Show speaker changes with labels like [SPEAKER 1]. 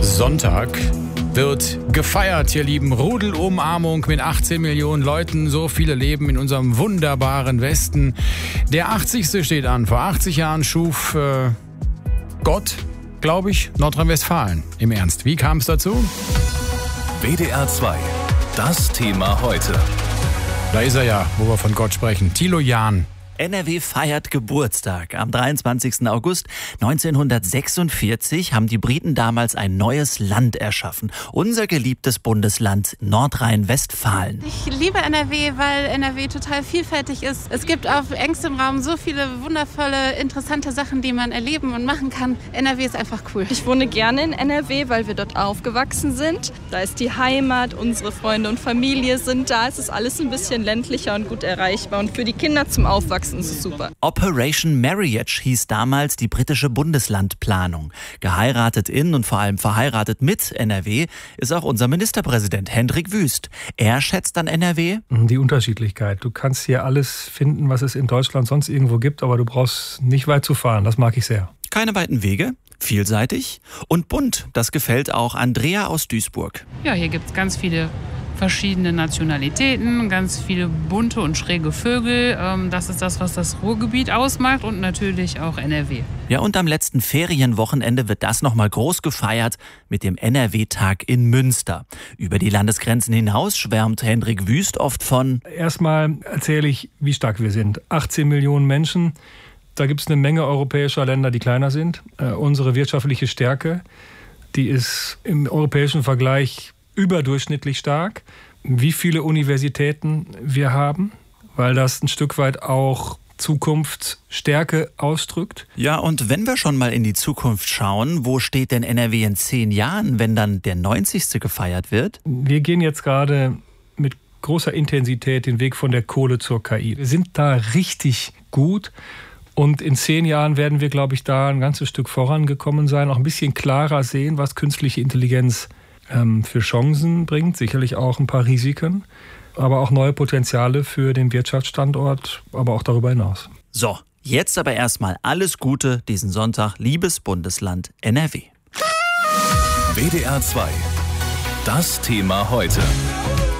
[SPEAKER 1] Sonntag wird gefeiert, ihr Lieben. Rudelumarmung mit 18 Millionen Leuten. So viele leben in unserem wunderbaren Westen. Der 80. steht an. Vor 80 Jahren schuf Gott, glaube ich, Nordrhein-Westfalen. Im Ernst, wie kam es dazu?
[SPEAKER 2] WDR 2, das Thema heute.
[SPEAKER 1] Da ist er ja, wo wir von Gott sprechen. Thilo Jahn.
[SPEAKER 3] NRW feiert Geburtstag. Am 23. August 1946 haben die Briten damals ein neues Land erschaffen. Unser geliebtes Bundesland Nordrhein-Westfalen.
[SPEAKER 4] Ich liebe NRW, weil NRW total vielfältig ist. Es gibt auf engstem Raum so viele wundervolle, interessante Sachen, die man erleben und machen kann. NRW ist einfach cool.
[SPEAKER 5] Ich wohne gerne in NRW, weil wir dort aufgewachsen sind. Da ist die Heimat, unsere Freunde und Familie sind da. Es ist alles ein bisschen ländlicher und gut erreichbar. Und für die Kinder zum Aufwachsen ist es super.
[SPEAKER 3] Operation Marriage hieß damals die britische Bundeslandplanung. Geheiratet in und vor allem verheiratet mit NRW ist auch unser Ministerpräsident Hendrik Wüst. Er schätzt an NRW
[SPEAKER 6] die Unterschiedlichkeit. Du kannst hier alles finden, was es in Deutschland sonst irgendwo gibt, aber du brauchst nicht weit zu fahren. Das mag ich sehr.
[SPEAKER 3] Keine weiten Wege, vielseitig und bunt. Das gefällt auch Andrea aus Duisburg.
[SPEAKER 7] Ja, hier gibt es ganz viele verschiedene Nationalitäten, ganz viele bunte und schräge Vögel. Das ist das, was das Ruhrgebiet ausmacht und natürlich auch NRW.
[SPEAKER 3] Ja, und am letzten Ferienwochenende wird das nochmal groß gefeiert mit dem NRW-Tag in Münster. Über die Landesgrenzen hinaus schwärmt Hendrik Wüst oft von:
[SPEAKER 6] Erstmal erzähle ich, wie stark wir sind. 18 Millionen Menschen. Da gibt es eine Menge europäischer Länder, die kleiner sind. Unsere wirtschaftliche Stärke, die ist im europäischen Vergleich überdurchschnittlich stark. Wie viele Universitäten wir haben, weil das ein Stück weit auch Zukunftsstärke ausdrückt.
[SPEAKER 3] Ja, und wenn wir schon mal in die Zukunft schauen, wo steht denn NRW in 10 Jahren, wenn dann der 90. gefeiert wird?
[SPEAKER 6] Wir gehen jetzt gerade mit großer Intensität den Weg von der Kohle zur KI. Wir sind da richtig gut. Und in 10 Jahren werden wir, glaube ich, da ein ganzes Stück vorangekommen sein, auch ein bisschen klarer sehen, was künstliche Intelligenz für Chancen bringt, sicherlich auch ein paar Risiken, aber auch neue Potenziale für den Wirtschaftsstandort, aber auch darüber hinaus.
[SPEAKER 3] So, jetzt aber erstmal alles Gute diesen Sonntag, liebes Bundesland NRW.
[SPEAKER 2] WDR 2, das Thema heute.